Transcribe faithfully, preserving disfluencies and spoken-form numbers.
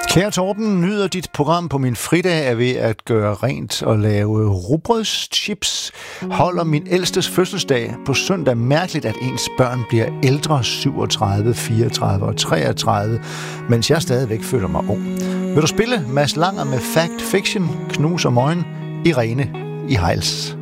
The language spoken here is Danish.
Kære Torben, nyder dit program på min fridag er ved at gøre rent og lave rugbrødschips. Holder min ældstes fødselsdag på søndag. Mærkeligt, at ens børn bliver ældre, syvogtredive, fireogtredive og treogtredive, mens jeg stadigvæk føler mig ung. Vil du spille Mads Langer med Fact Fiction? Knus og møgen. Irene i Hejls.